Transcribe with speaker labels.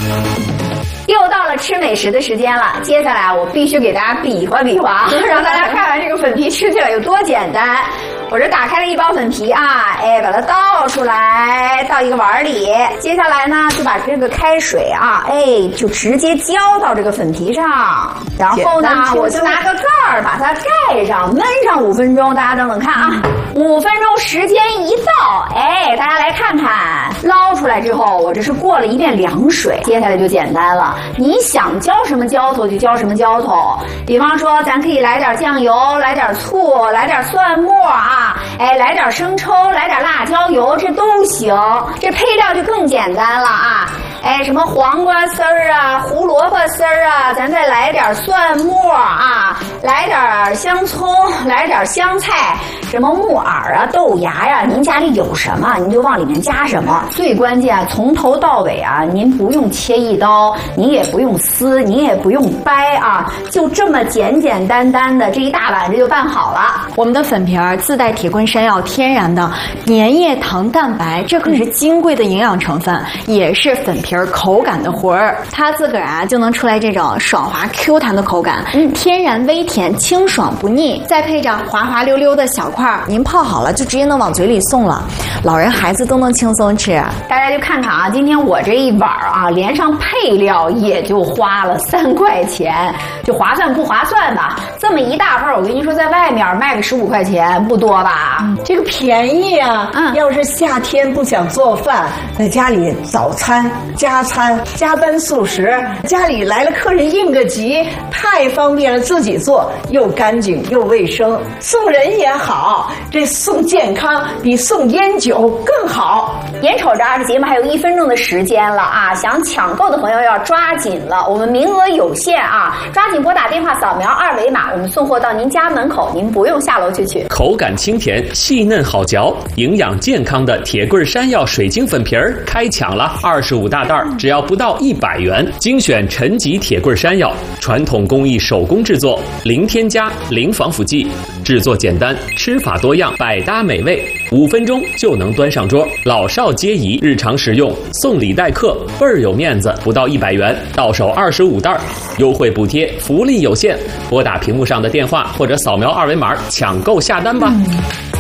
Speaker 1: 又到了吃美食的时间了，接下来我必须给大家比划比划，让大家看看这个粉皮吃起来有多简单。我这打开了一包粉皮啊，把它倒出来，倒一个碗里。接下来呢，就把这个开水啊，就直接浇到这个粉皮上。然后呢，我就拿个盖儿把它盖上，焖上5分钟。大家等等看啊，5分钟时间一到，大家来看看，捞出来之后，我这是过了一遍凉水。接下来就简单了，你想浇什么浇头就浇什么浇头。比方说，咱可以来点酱油，来点醋，来点蒜末啊。来点生抽，来点辣椒油，这都行。这配料就更简单了啊！什么黄瓜丝儿啊，胡萝卜丝儿啊，咱再来点蒜末啊，来点香葱，来点香菜，什么木耳啊、豆芽呀，您家里有什么您就往里面加什么。最关键，从头到尾啊，您不用切一刀，您也不用撕，您也不用掰啊，就这么简简单单的这一大碗这就拌好了。
Speaker 2: 我们的粉皮儿自带铁棍山药天然的粘液糖蛋白，这可是金贵的营养成分，也是粉皮儿口感的魂儿。它自个儿啊就能出来这种爽滑 Q 弹的口感，天然微甜，清爽不腻，再配上滑滑溜溜的小块儿，您泡好了就直接能往嘴里送了，老人孩子都能轻松吃。
Speaker 1: 大家就看看啊，今天我这一碗啊，连上配料也就花了3块钱，就划算不划算吧？这么一大份，我跟您说，在外面卖个15块钱不多吧？
Speaker 3: 这个便宜啊！要是夏天不想做饭，在家里早餐、加餐、加班速食，家里来了客人应个急，太方便了，自己做又干净又卫生，送人也好，这送健康比送烟酒更好。
Speaker 1: 眼瞅着这节目还有1分钟的时间了啊，想抢购的朋友要抓紧了，我们名额有限啊，抓紧拨打电话，扫描2维码，我们送货到您家门口，您不用下楼去取。
Speaker 4: 口感清甜，细嫩好嚼，营养健康的铁棍山药水晶粉皮儿开抢了，25大袋，只要不到100元，精选陈级铁棍山药，传统工艺手工制作，零添加，零防腐剂，制作简单，吃法多样，百搭美味，5分钟就能端上桌，老少皆宜，日常食用，送礼待客，倍儿有面子，不到100元，到手25袋，优惠补贴，福利有限，拨打屏幕上的电话或者扫描2维码抢购下单吧。